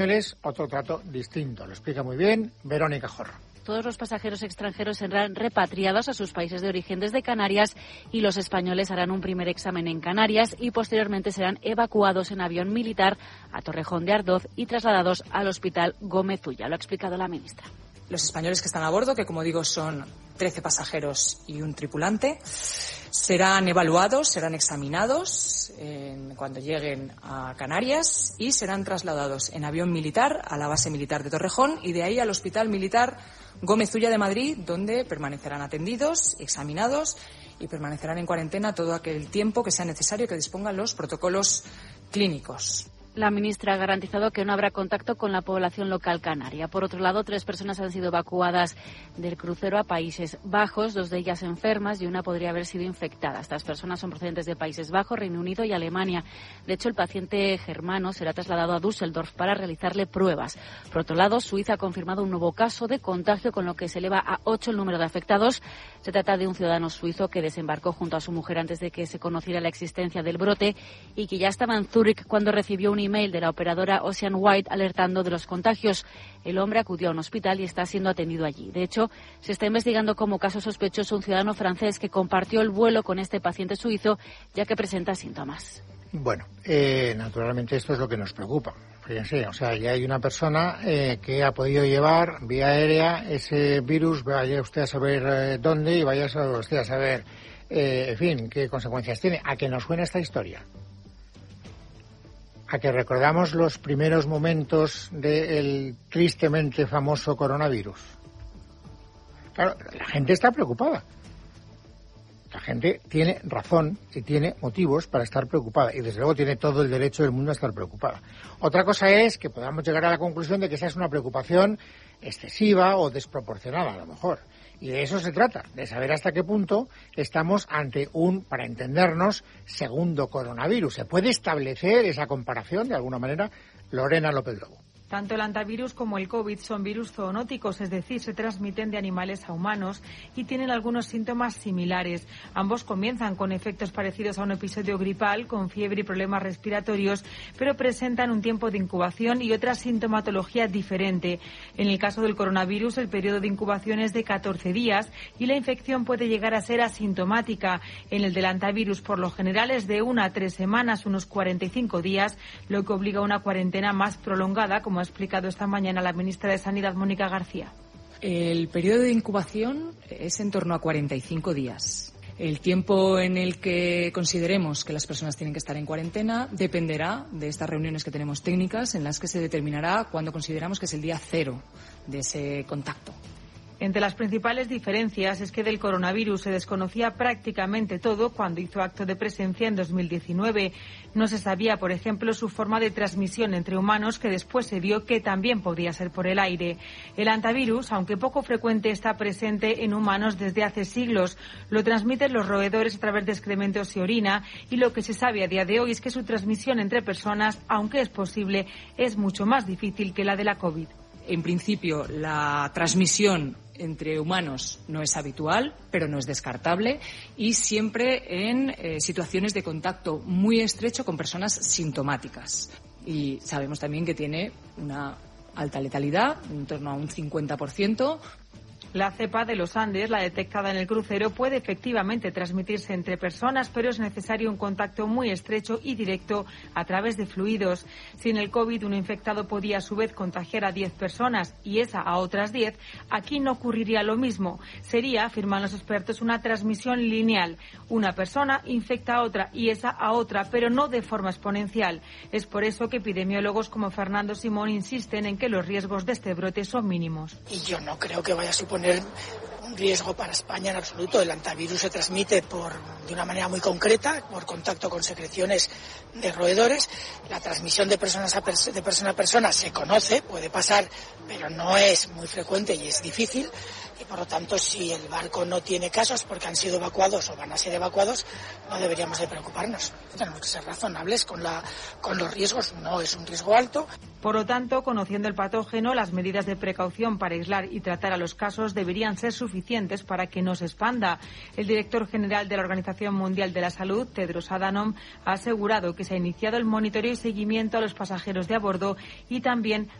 Otro trato distinto. Lo explica muy bien Verónica Jorro. Todos los pasajeros extranjeros serán repatriados a sus países de origen desde Canarias y los españoles harán un primer examen en Canarias y posteriormente serán evacuados en avión militar a Torrejón de Ardoz y trasladados al Hospital Gómez Ulla. Lo ha explicado la ministra. Los españoles que están a bordo, que como digo son 13 pasajeros y un tripulante, serán evaluados, serán examinados cuando lleguen a Canarias y serán trasladados en avión militar a la base militar de Torrejón y de ahí al Hospital Militar Gómez Ulla de Madrid, donde permanecerán atendidos, examinados y permanecerán en cuarentena todo aquel tiempo que sea necesario que dispongan los protocolos clínicos. La ministra ha garantizado que no habrá contacto con la población local canaria. Por otro lado, 3 personas han sido evacuadas del crucero a Países Bajos, 2 de ellas enfermas y una podría haber sido infectada. Estas personas son procedentes de Países Bajos, Reino Unido y Alemania. De hecho, el paciente germano será trasladado a Düsseldorf para realizarle pruebas. Por otro lado, Suiza ha confirmado un nuevo caso de contagio, con lo que se eleva a 8 el número de afectados. Se trata de un ciudadano suizo que desembarcó junto a su mujer antes de que se conociera la existencia del brote y que ya estaba en Zúrich cuando recibió un email de la operadora Ocean White alertando de los contagios. El hombre acudió a un hospital y está siendo atendido allí. De hecho, se está investigando como caso sospechoso un ciudadano francés que compartió el vuelo con este paciente suizo, ya que presenta síntomas. Bueno, naturalmente esto es lo que nos preocupa. Fíjense, o sea, ya hay una persona que ha podido llevar vía aérea ese virus, vaya usted a saber dónde y vaya usted a saber, en fin, qué consecuencias tiene. ¿A que nos suena esta historia? ¿A que recordamos los primeros momentos del tristemente famoso coronavirus? Claro, la gente está preocupada. La gente tiene razón y tiene motivos para estar preocupada y desde luego tiene todo el derecho del mundo a estar preocupada. Otra cosa es que podamos llegar a la conclusión de que esa es una preocupación excesiva o desproporcionada a lo mejor. Y de eso se trata, de saber hasta qué punto estamos ante un, para entendernos, segundo coronavirus. ¿Se puede establecer esa comparación de alguna manera? Lorena López Lobo. Tanto el antivirus como el COVID son virus zoonóticos, es decir, se transmiten de animales a humanos y tienen algunos síntomas similares. Ambos comienzan con efectos parecidos a un episodio gripal, con fiebre y problemas respiratorios, pero presentan un tiempo de incubación y otra sintomatología diferente. En el caso del coronavirus, el periodo de incubación es de 14 días y la infección puede llegar a ser asintomática. En el del antivirus, por lo general, es de 1 a 3 semanas, unos 45 días, lo que obliga a una cuarentena más prolongada, como ha explicado esta mañana la ministra de Sanidad, Mónica García. El periodo de incubación es en torno a 45 días. El tiempo en el que consideremos que las personas tienen que estar en cuarentena dependerá de estas reuniones que tenemos técnicas en las que se determinará cuándo consideramos que es el día cero de ese contacto. Entre las principales diferencias es que del coronavirus se desconocía prácticamente todo cuando hizo acto de presencia en 2019. No se sabía, por ejemplo, su forma de transmisión entre humanos, que después se vio que también podía ser por el aire. El antivirus, aunque poco frecuente, está presente en humanos desde hace siglos. Lo transmiten los roedores a través de excrementos y orina, y lo que se sabe a día de hoy es que su transmisión entre personas, aunque es posible, es mucho más difícil que la de la COVID. En principio, la transmisión entre humanos no es habitual, pero no es descartable, y siempre en situaciones de contacto muy estrecho con personas sintomáticas. Y sabemos también que tiene una alta letalidad, en torno a un 50%. La cepa de los Andes, la detectada en el crucero, puede efectivamente transmitirse entre personas, pero es necesario un contacto muy estrecho y directo a través de fluidos. Si en el COVID un infectado podía a su vez contagiar a 10 personas y esa a otras 10, aquí no ocurriría lo mismo. Sería, afirman los expertos, una transmisión lineal. Una persona infecta a otra y esa a otra, pero no de forma exponencial. Es por eso que epidemiólogos como Fernando Simón insisten en que los riesgos de este brote son mínimos. Y yo no creo que vaya a suponer un riesgo para España en absoluto. El antivirus se transmite de una manera muy concreta, por contacto con secreciones de roedores. La transmisión de persona a persona se conoce, puede pasar, pero no es muy frecuente y es difícil. y por lo tanto si el barco no tiene casos porque han sido evacuados o van a ser evacuados, no deberíamos de preocuparnos. Tenemos que ser razonables con los riesgos. No es un riesgo alto. Por lo tanto, conociendo el patógeno, las medidas de precaución para aislar y tratar a los casos deberían ser suficientes para que no se expanda. El director general de la Organización Mundial de la Salud, Tedros Adhanom, ha asegurado que se ha iniciado el monitoreo y seguimiento a los pasajeros de a bordo y también